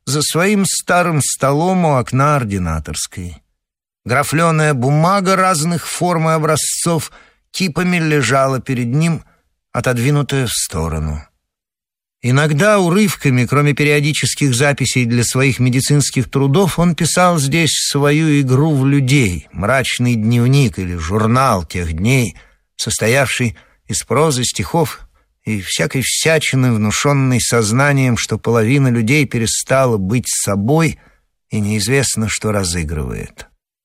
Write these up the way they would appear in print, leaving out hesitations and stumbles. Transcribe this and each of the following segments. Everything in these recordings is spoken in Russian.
за своим старым столом у окна ординаторской. Графленая бумага разных форм и образцов кипами лежала перед ним, отодвинутая в сторону. Иногда урывками, кроме периодических записей для своих медицинских трудов, он писал здесь свою игру в людей, мрачный дневник или журнал тех дней, состоявший из прозы, стихов и всякой всячины, внушенной сознанием, что половина людей перестала быть собой и неизвестно, что разыгрывает.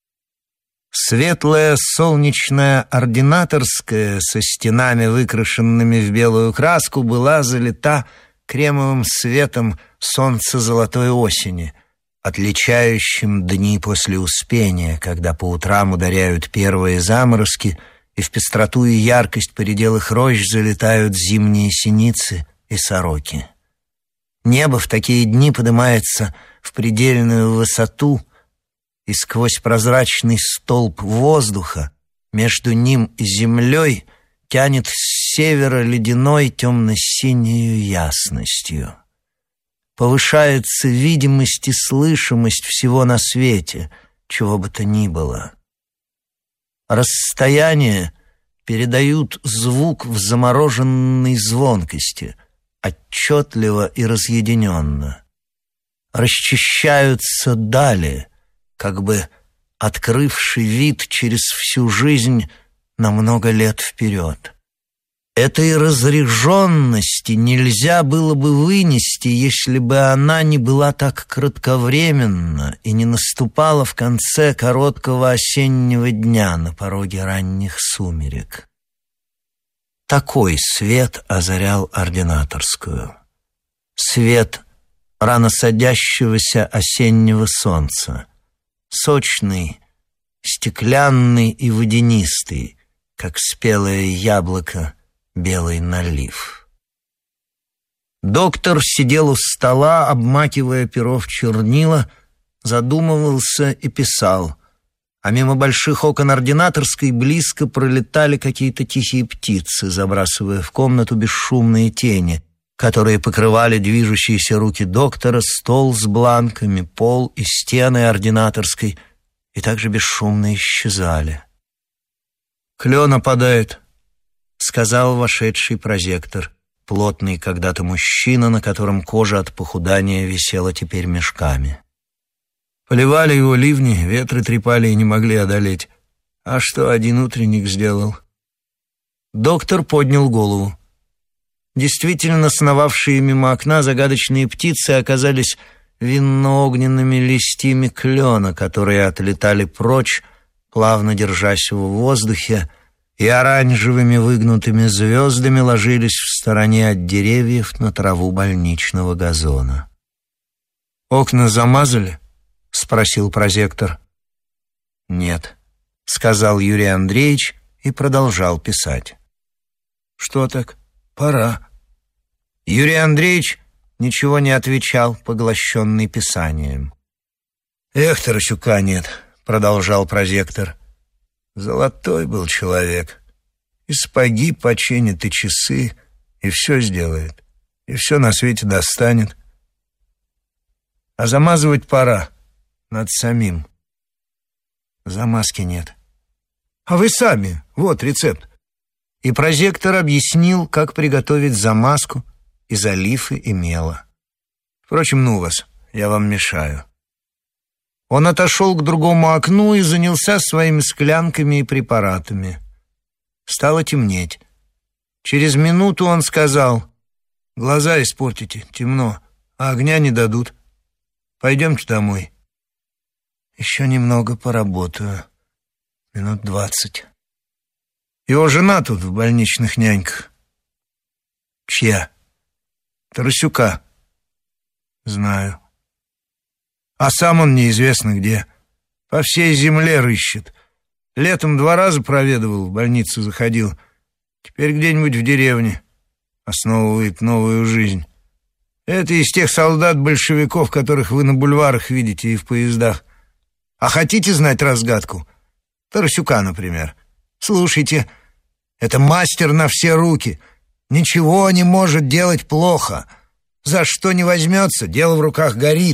Светлая солнечная ординаторская со стенами, выкрашенными в белую краску, была залита кремовым светом солнца золотой осени, отличающим дни после Успения, когда по утрам ударяют первые заморозки, и в пестроту и яркость поределых рощ залетают зимние синицы и сороки. Небо в такие дни поднимается в предельную высоту, и сквозь прозрачный столб воздуха между ним и землей тянет с севера ледяной темно-синею ясностью. Повышается видимость и слышимость всего на свете, чего бы то ни было. Расстояния передают звук в замороженной звонкости, отчетливо и разъединенно. Расчищаются дали, как бы открывший вид через всю жизнь на много лет вперед. Этой разреженности нельзя было бы вынести, если бы она не была так кратковременна и не наступала в конце короткого осеннего дня на пороге ранних сумерек. Такой свет озарял ординаторскую. Свет рано садящегося осеннего солнца. Сочный, стеклянный и водянистый, как спелое яблоко, белый налив. Доктор сидел у стола, обмакивая перо в чернила, задумывался и писал, а мимо больших окон ординаторской близко пролетали какие-то тихие птицы, забрасывая в комнату бесшумные тени, которые покрывали движущиеся руки доктора, стол с бланками, пол и стены ординаторской, и также бесшумно исчезали. «Клен опадает», — сказал вошедший прозектор, плотный когда-то мужчина, на котором кожа от похудания висела теперь мешками. Поливали его ливни, ветры трепали и не могли одолеть. А что один утренник сделал? Доктор поднял голову. Действительно, сновавшие мимо окна загадочные птицы оказались винно-огненными листьями клена, которые отлетали прочь, плавно держась в воздухе, и оранжевыми выгнутыми звездами ложились в стороне от деревьев на траву больничного газона. «Окна замазали?» — спросил прозектор. «Нет», — сказал Юрий Андреевич и продолжал писать. «Что так? Пора». Юрий Андреевич ничего не отвечал, поглощенный писанием. «Эх, Тарасюка нет», — продолжал прозектор. «Золотой был человек. И сапоги починит, и часы, и все сделает, и все на свете достанет. А замазывать пора над самим. Замазки нет. А вы сами, вот рецепт». И прозектор объяснил, как приготовить замазку из олифы и мела. Впрочем, ну вас, я вам мешаю. Он отошел к другому окну и занялся своими склянками и препаратами. Стало темнеть. Через минуту он сказал: «Глаза испортите, темно, а огня не дадут. Пойдемте домой». «Еще немного поработаю. Минут 20. Его жена тут в больничных няньках». «Чья?» «Тарасюка». «Знаю». «А сам он неизвестно где. По всей земле рыщет. Летом 2 раза проведывал, в больницу заходил. Теперь где-нибудь в деревне основывает новую жизнь. Это из тех солдат-большевиков, которых вы на бульварах видите и в поездах. А хотите знать разгадку? Тарасюка, например. Слушайте, это мастер на все руки. Ничего не может делать плохо. За что не возьмется, дело в руках горит.